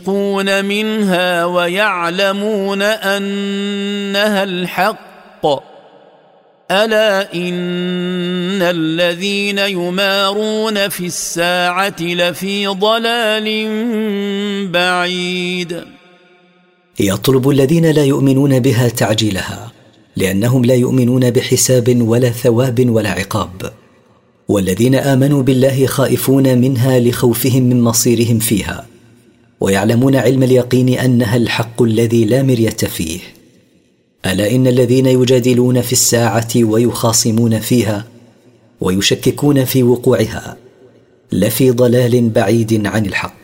يشفقون منها ويعلمون أنها الحق ألا إن الذين يمارون في الساعة لفي ضلال بعيد. يطلب الذين لا يؤمنون بها تعجيلها لأنهم لا يؤمنون بحساب ولا ثواب ولا عقاب، والذين آمنوا بالله خائفون منها لخوفهم من مصيرهم فيها، ويعلمون علم اليقين أنها الحق الذي لا مرية فيه. ألا إن الذين يجادلون في الساعة ويخاصمون فيها ويشككون في وقوعها لفي ضلال بعيد عن الحق.